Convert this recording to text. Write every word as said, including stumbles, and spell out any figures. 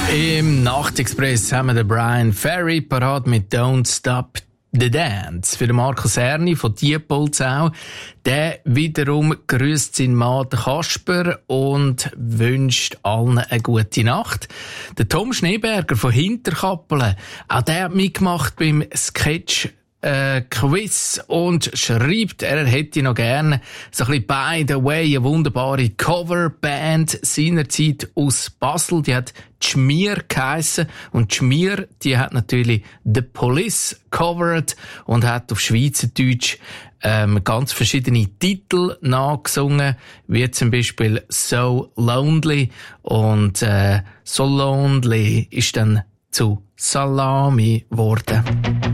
Im Nachtexpress haben wir den Brian Ferry parat mit Don't Stop the Dance. Für den Markus Erni von Diepoldsau. Der wiederum grüßt seinen Mann Kasper und wünscht allen eine gute Nacht. Der Tom Schneeberger von Hinterkappelen, auch der hat mitgemacht beim Sketch Äh, Quiz und schreibt, er hätte noch gerne so ein bisschen By the Way, eine wunderbare Coverband seinerzeit aus Basel, die hat Schmier geheissen und Schmier, die hat natürlich The Police covered und hat auf Schweizerdeutsch ähm, ganz verschiedene Titel nachgesungen, wie zum Beispiel So Lonely und äh, So Lonely ist dann zu Salami geworden.